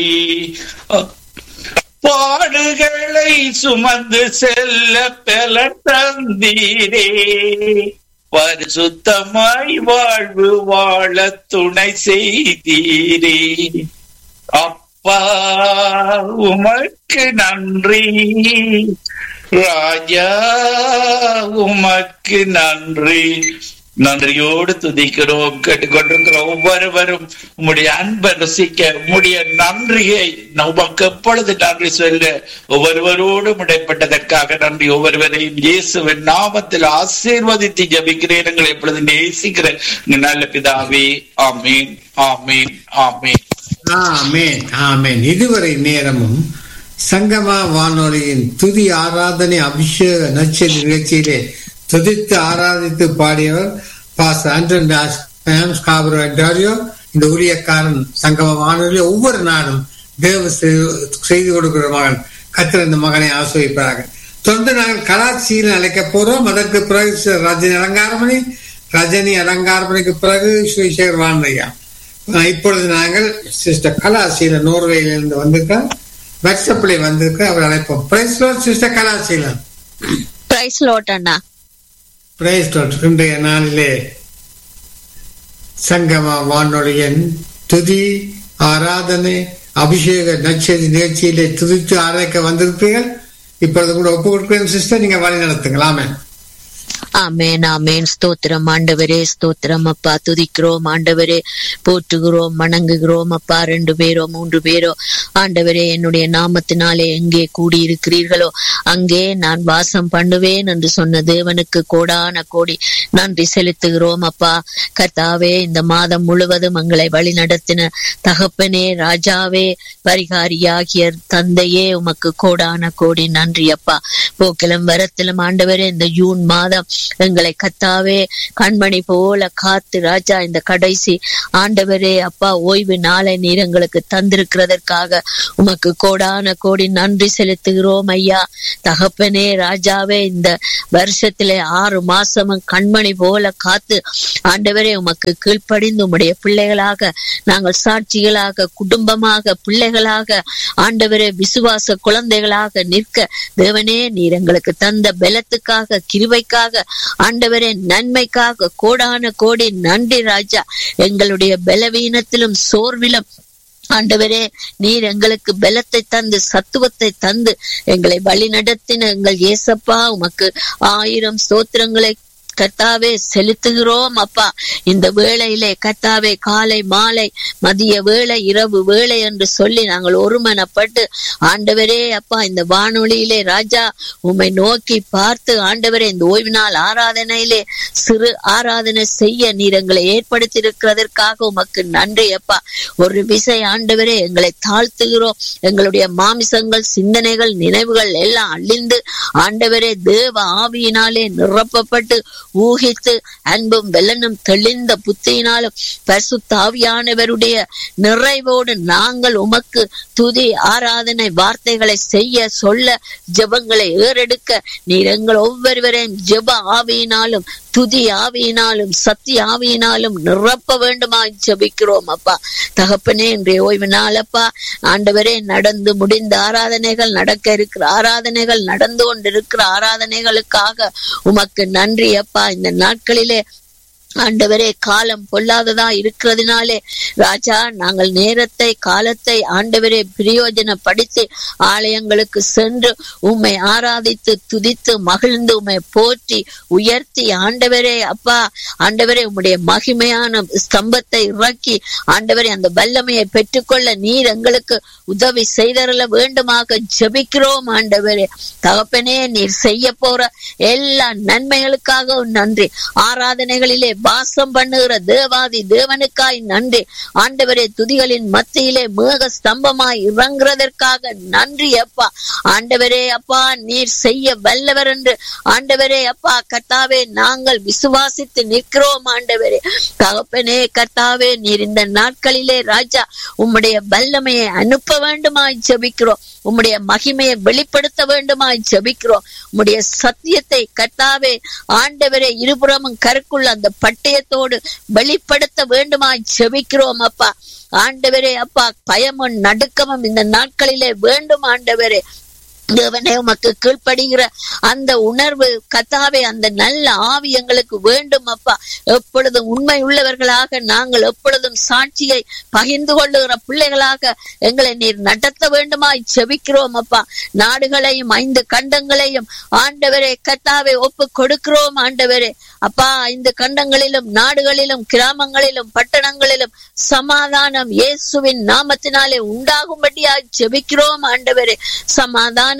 பாடுகளை சுமந்து செல்ல பலன் தந்தீரே, பரிசுத்தமாய் வாழ்வு வாழ துணை செய்தீரே. அப்பா உமக்கு நன்றி, ராஜா உமக்கு நன்றி. நன்றியோடு துதிக்கிறோம். கேட்டுக்கொண்டிருக்கிற ஒவ்வொருவரும் உம்முடைய அன்பை ரசிக்க, உம்முடைய நன்றியை நமக்கு எப்பொழுது நன்றி சொல்ல ஒவ்வொருவரோடும் இடைப்பட்டதற்காக நன்றி. ஒவ்வொருவரையும் இயேசுவின் நாமத்தில் ஆசீர்வதித்து ஜெபிக்கிறேன். எங்களை எப்பொழுது நேசிக்கிற நல்ல பிதாவே, ஆமீன், ஆமீன், ஆமீன், ஆமேன், ஆமேன். இதுவரை நேரமும் சங்கமா வானொலியின் துதி ஆராதனை அபிஷேக நற்செய்தி நிகழ்ச்சியிலே துதித்து ஆராதித்து பாடியவர் பாஸ்டர் ஆண்டனி டாஸ். இந்த ஊழியக்காரன் சங்கம வானொலியில் ஒவ்வொரு நாளும் தேவ செய்து கொடுக்கிற மகன். கர்த்தர் இந்த மகனை ஆசிர்வதிப்பார்கள். தொடர்ந்து நாங்கள் கலாச்சியில் அழைக்க போறோம். அதற்கு பிறகு ரஜினி அலங்காரமணிக்கு பிறகு ஸ்ரீசேகர் வான்மையா. இப்பொழுது நாங்கள் சிஸ்டர் கலாசீலன் நோர்வேயிலிருந்து வந்திருக்கார், வாட்ஸ்அப்ல வந்திருக்க அவர் அழைப்போம். Price Lord sister Kalaseelan. Price Lord அண்ணா. Price Lord. இன்றைய நாளிலே சங்கம வானொலியின் துதி ஆராதனை அபிஷேக நற்செய்தி நிகழ்ச்சியிலே துதித்து ஆராய்க்க வந்திருப்பீர்கள். இப்பொழுது கூட ஒப்பு கொடுக்கிறேன் சிஸ்டர், நீங்க வழி நடத்துங்களாமே. ஆமேன், ஆமேன். ஸ்தோத்திரம் ஆண்டவரே, ஸ்தோத்திரம் அப்பா. துதிக்கிறோம் ஆண்டவரே, போற்றுகிறோம், வணங்குகிறோம் அப்பா. 2 பேரோ 3 பேரோ ஆண்டவரே என்னுடைய நாமத்தினாலே எங்கே கூடியிருக்கிறீர்களோ அங்கே நான் வாசம் பண்ணுவேன் என்று சொன்ன தேவனுக்கு கோடான கோடி நன்றி செலுத்துகிறோம் அப்பா. கர்த்தாவே, இந்த மாதம் முழுவதும் எங்களை வழி நடத்தின தகப்பனே, ராஜாவே, பரிகாரியாகிய தந்தையே, உமக்கு கோடான கோடி நன்றி அப்பா. போக்கிலும் வரத்திலும் ஆண்டவரே இந்த ஜூன் மாதம் எங்களை கர்த்தாவே கண்மணி போல காத்து ராஜா இந்த கடைசி ஆண்டவரே அப்பா ஓய்வு நாளை நீர் எங்களுக்கு தந்திருக்கிறதற்காக உமக்கு கோடான கோடி நன்றி செலுத்துகிறோம் ஐயா. தகப்பனே, ராஜாவே, இந்த வருஷத்திலே 6 மாசமும் கண்மணி போல காத்து ஆண்டவரே உமக்கு கீழ்ப்படிந்து உம்முடைய பிள்ளைகளாக நாங்கள் சாட்சிகளாக, குடும்பமாக, பிள்ளைகளாக ஆண்டவரே விசுவாச குழந்தைகளாக நிற்க தேவனே நீர் எங்களுக்கு தந்த பலத்துக்காக, கிருபைக்காக, ஆண்டவரே நன்மைக்காக கோடான கோடி நன்றி ராஜா. எங்களுடைய பலவீனத்திலும் சோர்விலும் ஆண்டவரே நீர் எங்களுக்கு பலத்தை தந்து சத்துவத்தை தந்து எங்களை வழி நடத்தின எங்கள் இயேசப்பா உமக்கு 1000 ஸ்தோத்திரங்களை கர்த்தாவே செலுத்துகிறோம் அப்பா. இந்த வேளையிலே கர்த்தாவே காலை மாலை மதிய வேளை இரவு வேளை என்று சொல்லி நாங்கள் ஒருமனப்பட்டு ஆண்டவரே அப்பா இந்த வானொலியிலே ராஜா உம்மை நோக்கி பார்த்து ஆண்டவரே இந்த ஓய்வு நாள் ஆராதனையிலே சிறு ஆராதனை செய்ய நீர் எங்களை ஏற்படுத்தி இருக்கிறதற்காக உமக்கு நன்றி அப்பா. ஒரு விசை ஆண்டவரே எங்களை தாழ்த்துகிறோம். எங்களுடைய மாமிசங்கள், சிந்தனைகள், நினைவுகள் எல்லாம் அழிந்து ஆண்டவரே தேவ ஆவியினாலே நிரப்பப்பட்டு ஊகித்து அன்பும் வெள்ளனும் தெளிந்த புத்தியினாலும் பரிசுத்த ஆவியானவருடைய நிறைவோடு நாங்கள் உமக்கு துதி ஆராதனை வார்த்தைகளை செய்ய சொல்ல ஜெபங்களை ஏறெடுக்க நீர் எங்கள் ஒவ்வொருவரையும் ஜெப ஆவியினாலும் துதி ஆவியினாலும் சத்திய ஆவியினாலும் நிரப்ப வேண்டுமா ஜெபிக்கிறோம் அப்பா. தகப்பனே, இன்றைய ஓய்வு நாளப்பா ஆண்டவரே நடந்து முடிந்த ஆராதனைகள், நடக்க இருக்கிற ஆராதனைகள், நடந்து கொண்டிருக்கிற ஆராதனைகளுக்காக உமக்கு நன்றி அப்பா. இந்த நாட்களிலே ஆண்டவரே காலம் பொல்லாததா இருக்கிறதுனாலே ராஜா நாங்கள் நேரத்தை காலத்தை ஆண்டவரே பிரயோஜனப்படுத்தி ஆலயங்களுக்கு சென்று உம்மை ஆராதித்து துதித்து மகிழ்ந்து உம்மை போற்றி உயர்த்தி ஆண்டவரே அப்பா ஆண்டவரே உம்முடைய மகிமையான ஸ்தம்பத்தை இறக்கி ஆண்டவரே அந்த வல்லமையை பெற்றுக்கொள்ள நீர் எங்களுக்கு உதவி செய்தரல வேண்டுமாக ஜெபிக்கிறோம் ஆண்டவரே. தகப்பனே, நீர் செய்ய போற எல்லா நன்மைகளுக்காகவும் நன்றி. ஆராதனைகளிலே வாசம் பண்ணுகிற தேவாதி தேவனுக்காய் நன்றி ஆண்டவரே. துதிகளின் மத்தியிலே மேக ஸ்தம்பமாய் இறங்குறதற்காக நன்றி அப்பா. ஆண்டவரே அப்பா நீர் செய்ய வல்லவர் என்று ஆண்டவரே அப்பா கர்த்தாவே நாங்கள் விசுவாசித்து நிற்கிறோம் ஆண்டவரே. தகப்பனே கர்த்தாவே, நீர் இந்த நாட்களிலே ராஜா உம்முடைய வல்லமையை அனுப்ப வேண்டுமாய் ஜெபிக்கிறோம். உம்முடைய மகிமையை வெளிப்படுத்த வேண்டுமாய் ஜெபிக்கிறோம். உம்முடைய சத்தியத்தை கர்த்தாவே ஆண்டவரே இருபுறமும் கருக்குள்ள அந்த பட்டயத்தோடு வெளிப்படுத்த வேண்டுமாய் செபிக்கிறோம் அப்பா. ஆண்டவரே அப்பா, பயமும் நடுக்கமும் இந்த நாட்களிலே வேண்டும் ஆண்டவரே. தேவனே, உமக்கு கீழ்ப்படுகிற அந்த உணர்வு கர்த்தாவே, அந்த நல்ல ஆவி எங்களுக்கு வேண்டும் அப்பா. எப்பொழுதும் உண்மை உள்ளவர்களாக, நாங்கள் எப்பொழுதும் சாட்சியை பகிர்ந்து கொள்ளுகிற பிள்ளைகளாக எங்களை நீர் நடத்த வேண்டுமாய் செபிக்கிறோம் அப்பா. நாடுகளையும் 5 கண்டங்களையும் ஆண்டவரே கர்த்தாவே ஒப்பு கொடுக்கிறோம் ஆண்டவரே அப்பா. 5 கண்டங்களிலும் நாடுகளிலும் கிராமங்களிலும் பட்டணங்களிலும் சமாதானம் இயேசுவின் நாமத்தினாலே உண்டாகும்படியாய் செபிக்கிறோம் ஆண்டவரே. சமாதான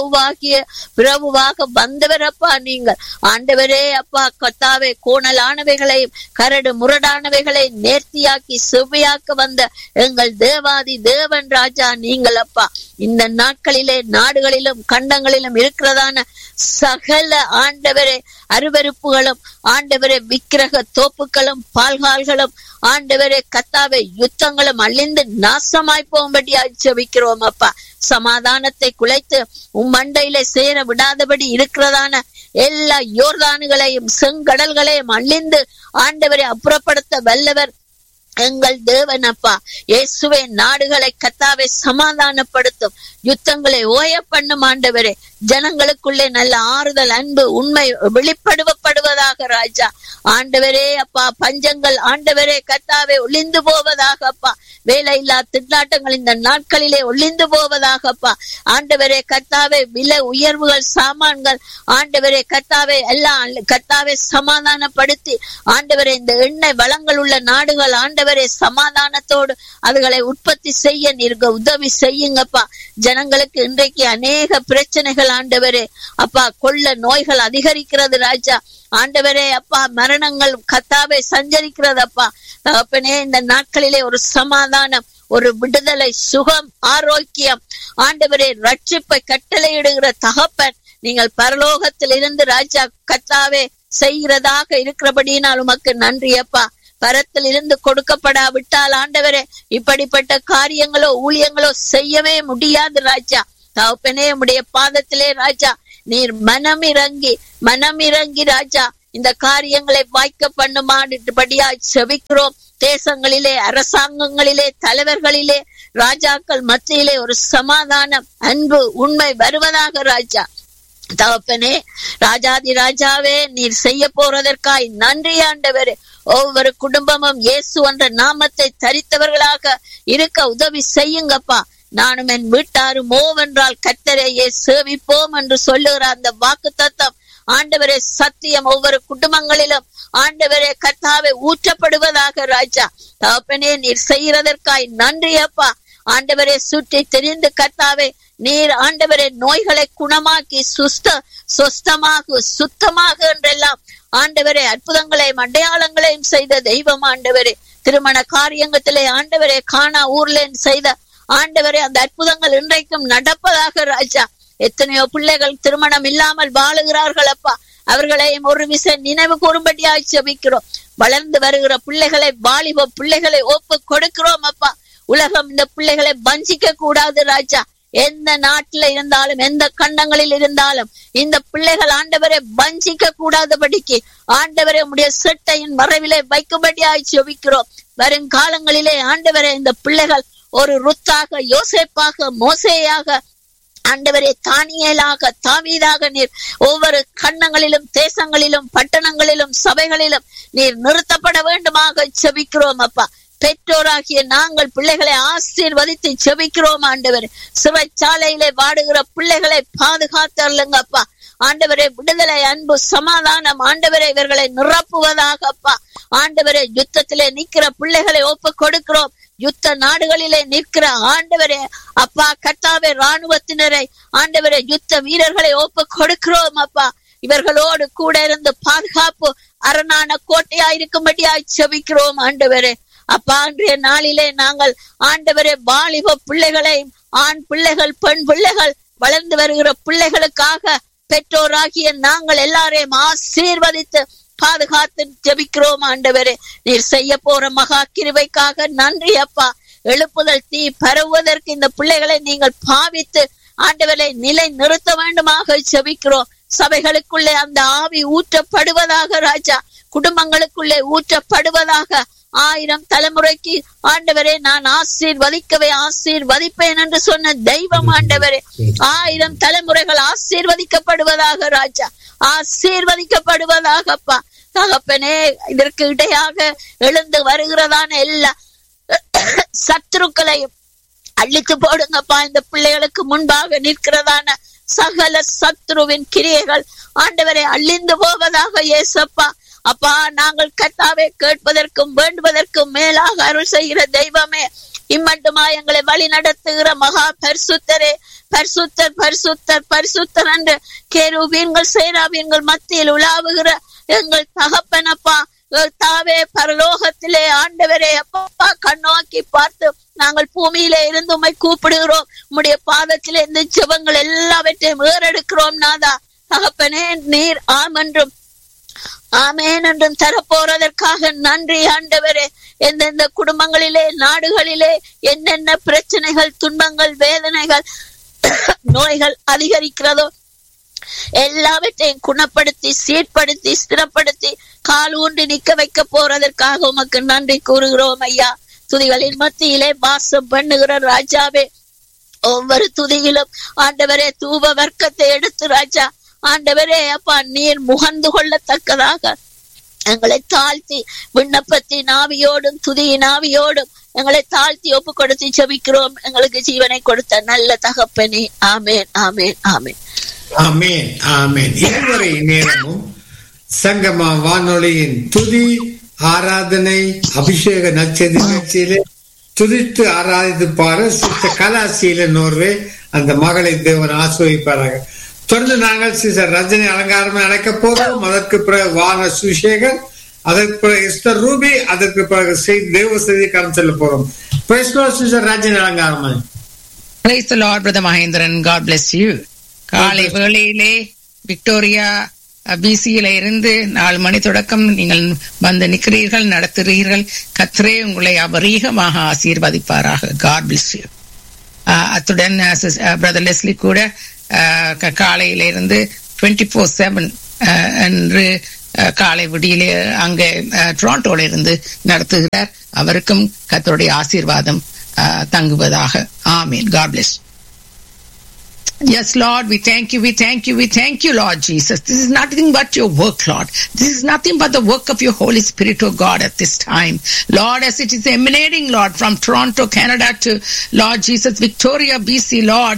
பிரபுவாக வந்தவரப்பா நீங்கள் ஆண்டவரே அப்பா. கர்த்தாவே, கோணலானவைகளையும் கரடு முரடானவைகளை நேர்த்தியாக்கி செவ்வையாக்க வந்த எங்கள் தேவாதி தேவன் ராஜா நீங்கள் அப்பா. இந்த நாட்களிலே நாடுகளிலும் கண்டங்களிலும் இருக்கிறதான சகல ஆண்டவரே அருவருப்புகளும் ஆண்டவரே விக்கிரக தோப்புகளும் பால்கால்களும் ஆண்டவரே கர்த்தாவே யுத்தங்களும் அழிந்து நாசமாய் போகும்படி ஜெபிக்கிறோம் அப்பா. சமாதானத்தை குலைத்து மண்டையில சேர விடாதபடி இருக்கிறதான எல்லா யோர்தானுகளையும் செங்கடல்களையும் அழிந்து ஆண்டவரை அப்புறப்படுத்த வல்லவர் எங்கள் தேவன் அப்பா. இயேசுவே, நாடுகளை கர்த்தாவே சமாதானப்படுத்தும், யுத்தங்களை ஓய பண்ணும் ஆண்டவரே. ஜனங்களுக்குள்ளே நல்ல ஆறுதல், அன்பு, உண்மை வெளிப்படுவதாக ராஜா. ஆண்டவரே அப்பா, பஞ்சங்கள் ஆண்டவரே கர்த்தாவே ஒளிந்து போவதாக அப்பா. வேலையில்லா திண்டாட்டங்கள் இந்த நாட்களிலே ஒளிந்து போவதாகப்பா. ஆண்டவரே கர்த்தாவே, விலை உயர்வுகள், சாமான்கள் ஆண்டவரே கர்த்தாவே எல்லாம் கர்த்தாவே சமாதானப்படுத்தி ஆண்டவரே இந்த எண்ணெய் வளங்கள் உள்ள நாடுகள் ஆண்டவரே சமாதானத்தோடு அதுகளை உற்பத்தி செய்ய நீர் உதவி செய்யுங்கப்பா. ஜனங்களுக்கு இன்றைக்கு அநேக பிரச்சனைகள் ஆண்டவரே அப்பா. கொள்ள நோய்கள் அதிகரிக்கிறது ராஜா. ஆண்டவரே அப்பா, மரணங்கள் கர்த்தாவே சஞ்சரிக்கிறதப்பா. தகப்பனே, இந்த நாட்களிலே ஒரு சமாதானம், ஒரு விடுதலை, சுகம், ஆரோக்கியம் ஆண்டவரே ரட்சிப்பை கட்டளையிடுகிற தகப்பன் நீங்கள் பரலோகத்தில் இருந்து ராஜா கர்த்தாவே செய்கிறதாக இருக்கிறபடியினால் உமக்கு நன்றி அப்பா. பரத்தில் இருந்து கொடுக்கப்படாவிட்டால் ஆண்டவரே இப்படிப்பட்ட காரியங்களோ ஊழியங்களோ செய்யவே முடியாது ராஜா. தகப்பனே, உம்முடைய பாதத்திலே ராஜா நீர் மனமிறங்கி ராஜா இந்த காரியங்களை வாய்க்க பண்ணுமாடியா செபிக்கிறோம். தேசங்களிலே, அரசாங்கங்களிலே, தலைவர்களிலே, ராஜாக்கள் மத்தியிலே ஒரு சமாதானம், அன்பு, உண்மை வருவதாக ராஜா. தகப்பனே, ராஜாதி ராஜாவே, நீர் செய்ய போறதற்காய் நன்றி ஆண்டவரே. ஒவ்வொரு குடும்பமும் இயேசு என்ற நாமத்தை தரித்தவர்களாக இருக்க உதவி செய்யுங்கப்பா. நானும் என் வீட்டாரும் ஓவென்றால் கர்த்தரையே சேவிப்போம் என்று சொல்லுகிற அந்த வாக்கு தத்தம் ஆண்டவரே சத்தியம் ஒவ்வொரு குடும்பங்களிலும் ஆண்டவரே கர்த்தாவே ஊற்றப்படுவதாக ராஜா. தகப்பனே, நீர் செய்கிறதற்காய் நன்றி அப்பா. ஆண்டவரே, சுற்றி தெரிந்து கர்த்தாவே நீர் ஆண்டவரே நோய்களை குணமாக்கி சுத்தமாக என்றெல்லாம் ஆண்டவரே அற்புதங்களையும் அடையாளங்களையும் செய்த தெய்வம் ஆண்டவரே. திருமண காரியத்திலே ஆண்டவரே காணா ஊர்ல செய்த ஆண்டவரே அந்த அற்புதங்கள் இன்றைக்கும் நடப்பதாக ராஜா. எத்தனையோ பிள்ளைகள் திருமணம் இல்லாமல் வாழுகிறார்கள் அப்பா. அவர்களையும் ஒரு விசை நினைவு கூறும்படியாய் செபிக்கிறோம். வளர்ந்து வருகிற பிள்ளைகளை, வாலிப பிள்ளைகளை ஒப்பு கொடுக்கிறோம் அப்பா. உலகம் இந்த பிள்ளைகளை வஞ்சிக்க கூடாது ராஜா. எந்த நாட்டில இருந்தாலும், எந்த கண்டங்களில் இருந்தாலும் இந்த பிள்ளைகள் ஆண்டவரை வஞ்சிக்க கூடாதபடிக்கு ஆண்டவரை உடைய செட்டையின் மறைவிலே வைக்கும்படியாய் செபிக்கிறோம். வருங்காலங்களிலே ஆண்டவரை இந்த பிள்ளைகள் ஒரு ருத்தாக, யோசேப்பாக, மோசேயாக ஆண்டவரே தானியேலாக, தாவீதாக நீர் ஒவ்வொரு கண்டங்களிலும், தேசங்களிலும், பட்டணங்களிலும், சபைகளிலும் நீர் நிறுத்தப்பட வேண்டுமாக செபிக்கிறோம் அப்பா. பெற்றோராகிய நாங்கள் பிள்ளைகளை ஆசீர்வதித்து செபிக்கிறோம் ஆண்டவர். சிறைச்சாலையிலே வாடுகிற பிள்ளைகளை பாதுகாத்தருளுங்க அப்பா. ஆண்டவரே, விடுதலை, அன்பு, சமாதானம் ஆண்டவரை இவர்களை நிரப்புவதாக அப்பா. ஆண்டவரே, யுத்தத்திலே நிற்கிற பிள்ளைகளை ஒப்பு கொடுக்கிறோம். யுத்த நாடுகளிலே நிற்கிற ஆண்டவரே அப்பா கர்த்தாவே ராணுவத்தினரை ஆண்டவரே யுத்த வீரர்களை ஒப்பு கொடுக்கிறோம் அப்பா. இவர்களோடு கூட இருந்து பாதுகாப்பு அரணான கோட்டையாயிருக்கும்படியாய் செபிக்கிறோம் ஆண்டவரே அப்பா. அன்றைய நாளிலே நாங்கள் ஆண்டவரே வாலிப பிள்ளைகளை, ஆண் பிள்ளைகள், பெண் பிள்ளைகள், வளர்ந்து வருகிற பிள்ளைகளுக்காக பெற்றோராகிய நாங்கள் எல்லாரையும் ஆசீர்வதித்து பாதுகாத்து ஜெபிக்கிறோம் ஆண்டவரே. நீர் செய்ய போற மகா கிருபைக்காக நன்றி அப்பா. எழுப்புதல் தீ பரவுவதற்கு இந்த பிள்ளைகளை நீங்கள் பாவித்து ஆண்டவரை நிலை நிறுத்த வேண்டுமாக ஜெபிக்கிறோம். சபைகளுக்குள்ளே அந்த ஆவி ஊற்றப்படுவதாக ராஜா. குடும்பங்களுக்குள்ளே ஊற்றப்படுவதாக. 1000 தலைமுறைக்கு ஆண்டவரே நான் ஆசீர்வதிப்பேன் என்று சொன்ன தெய்வம் ஆண்டவரே, 1000 தலைமுறைகள் ஆசீர்வதிக்கப்படுவதாக ராஜா, ஆசீர்வதிக்கப்படுவதாகப்பா. தகப்பனே, இதற்கு இடையாக எழுந்து வருகிறதான எல்லா சத்துருக்களையும் அழித்து போடுங்கப்பா. இந்த பிள்ளைகளுக்கு முன்பாக நிற்கிறதான சகல சத்ருவின் கிரியைகள் ஆண்டவரை அழிந்து போவதாக இயேசப்பா. அப்பா, நாங்கள் கர்த்தாவே கேட்பதற்கும் வேண்டுவதற்கும் மேலாக அருள் செய்கிற தெய்வமே, இம்மட்டுமா எங்களை வழி நடத்துகிற மகா பரிசுத்தரே, பரிசுத்தர் பரிசுத்தர் பரிசுத்தர் என்று கேருபீன்கள் சேராபீன்கள் மத்தியில் உலாவுகிற எங்கள் தகப்பனப்பா, தாவே பரலோகத்திலே ஆண்டவரே அப்பா கண்ணோக்கி பார்த்து நாங்கள் பூமியிலே இருந்து உம்மை கூப்பிடுகிறோம். உம்முடைய பாதத்திலே இந்த ஜெபங்கள் எல்லாவற்றையும் ஏறெடுக்கிறோம் நாதா. தகப்பனே, நீர் ஆம் என்றும் ஆமேன் என்றும் தரப்போறதற்காக நன்றி ஆண்டவரே. எந்தெந்த குடும்பங்களிலே நாடுகளிலே என்னென்ன பிரச்சனைகள், துன்பங்கள், வேதனைகள், நோய்கள் அதிகரிக்கிறதோ எல்லாவற்றையும் குணப்படுத்தி சீர்படுத்தி ஸ்திரப்படுத்தி கால் ஊன்றி நிக்க வைக்க போறதற்காக உமக்கு நன்றி கூறுகிறோம் ஐயா. துதிகளின் மத்தியிலே வாசம் பண்ணுகிற ராஜாவே, ஒவ்வொரு துதியிலும் ஆண்டவரே தூப வர்க்கத்தை எடுத்து ராஜா ஆண்டவரே அப்பா நீர் முகந்து கொள்ளத்தக்கதாக எங்களை தாழ்த்தி விண்ணப்பத்தின் ஆவியோடும் துதியின் ஆவியோடும் எங்களை தாழ்த்தி ஒப்பு கொடுத்து ஜெபிக்கிறோம். எங்களுக்கு ஜீவனை கொடுத்த நல்ல தகப்பனே. ஆமேன், ஆமேன், ஆமேன், ஆமேன், ஆமேன். இதுவரை நேரமும் சங்கமா வானொலியின் துதி ஆராதனை அபிஷேக நற்செய்தி நிகழ்ச்சியிலே துதித்து ஆராதித்து பாட சிஸ்டர் கலாசீல நோர்வே அந்த மகளை தேவன் ஆசிர்வதிப்பாராக. தொடர்ந்து நாங்கள் சிஸ்டர் ரஜினி அலங்காரமே அழைக்க போகிறோம். அதற்கு பிறகு வான சுசேகர், அதற்கு பிறகு எஸ்டர் ரூபி, அதற்கு பிறகு தேவ செய்தி கரம் செல்ல போறோம். Sister Rajini அலங்காரமே. Praise the Lord, Brother Mahendran. God bless you. காலை வேளையிலே விக்டோரியா பிசியில இருந்து 4 மணி தொடக்கம் நீங்கள் வந்து நிற்கிறீர்கள், நடத்துகிறீர்கள். கர்த்தரே உங்களை அபரீகமாக ஆசீர்வதிப்பாராக. God bless you. அத்துடன் பிரதர் லெஸ்லி கூட காலையில இருந்து 24/7 என்று காலை விடியிலே அங்கே டொரண்டோல இருந்து நடத்துகிறார். அவருக்கும் கர்த்தருடைய ஆசீர்வாதம் தங்குவதாக. ஆமீன். God bless. Yes, Lord, we thank you, Lord Jesus. This is nothing but your work, Lord. This is nothing but the work of your Holy Spirit, oh God, at this time. Lord, as it is emanating, Lord, from Toronto, Canada to, Lord Jesus, Victoria, BC,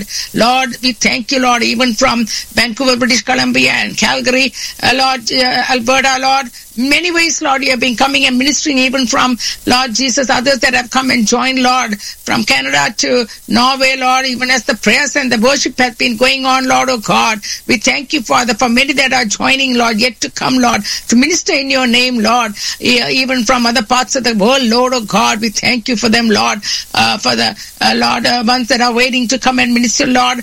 Lord, we thank you, Lord, even from Vancouver, British Columbia and Calgary, Lord, Alberta, Lord. Many ways, Lord, you have been coming and ministering even from, Lord Jesus, others that have come and joined, Lord, from Canada to Norway, Lord, even as the prayers and the worship has been going on, Lord, oh God. We thank you, Father, for many that are joining, Lord, yet to come, Lord, to minister in your name, Lord, even from other parts of the world, Lord, oh God. We thank you for them, Lord, for the, Lord, ones that are waiting to come and minister, Lord,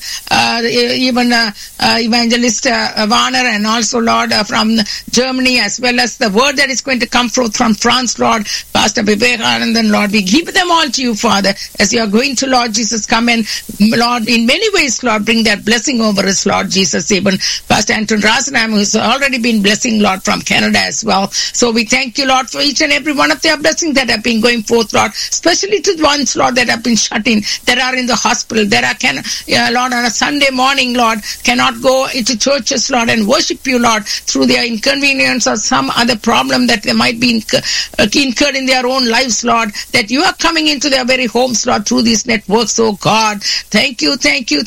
even Evangelist Warner and also, Lord, from Germany, as well as the word that is going to come forth from France, Lord, Pastor Vivekanandan, Lord, we give them all to you, Father, as you are going to, Lord Jesus, come and, Lord, in many ways, Lord, bring that blessing over us, Lord Jesus, even Pastor Anton Rasenham, who's already been blessing, Lord, from Canada as well. So we thank you, Lord, for each and every one of their blessings that have been going forth, Lord, especially to the ones, Lord, that have been shut in, that are in the hospital, that are, Lord, on a Sunday morning, Lord, cannot go into churches, Lord, and worship you, Lord, through their inconvenience or some other problem that they might be incurred in their own lives, Lord, that you are coming into their very homes, Lord, through these networks, oh God. Thank you,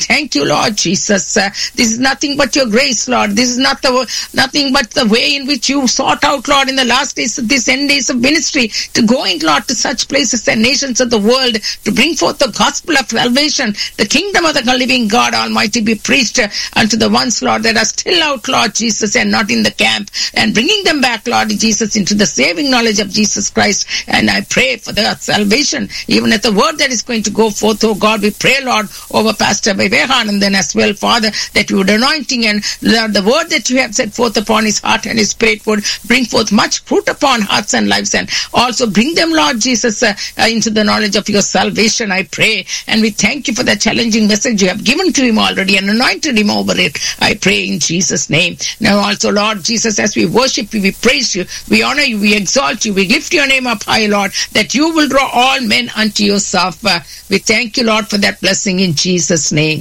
Lord Jesus. This is nothing but your grace, Lord. This is nothing but the way in which you sought out, Lord, in the last days of this end days of ministry, to going, Lord, to such places and nations of the world, to bring forth the gospel of salvation, the kingdom of the living God Almighty be preached unto the ones, Lord, that are still out, Lord Jesus, and not in the camp, and bringing them back, Lord Jesus, into the saving knowledge of Jesus Christ. And I pray for the salvation, even at the word that is going to go forth, oh God. We pray, Lord, over Pastor Vivekanandan as well, Father, that you would anointing and, Lord, the word that you have set forth upon his heart and his spirit would bring forth much fruit upon hearts and lives, and also bring them, Lord Jesus, into the knowledge of your salvation, I pray. And we thank you for the challenging message you have given to him already and anointed him over it, I pray in Jesus' name. Now also, Lord Jesus, as we worship you, we praise praise you, we honor you, we exalt you, we lift your name up high, Lord, that you will draw all men unto yourself. We thank you, Lord, for that blessing in Jesus' name.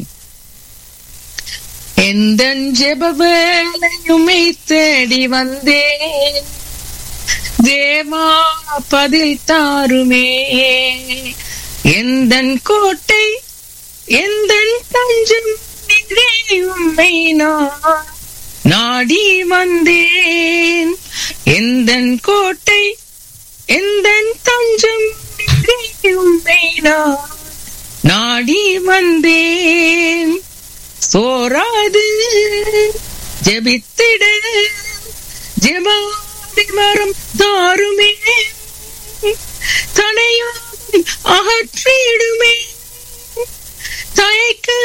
எந்தன் ஜெப வேளையுமை தேடி வந்தேன் தேவா பதில் தாருமே எந்தன் கோட்டை எந்தன் தஞ்சம் நீரே உம்மை நான் நாடி வந்தேன் எந்தன் கோட்டை எந்தன் தஞ்சம் நீரே உம்மை நான் நாடி வந்தேன் சோராது ஜெபித்திட ஜெபாதி மரம் தாருமே தனையும் அகற்றிடுமே தயக்க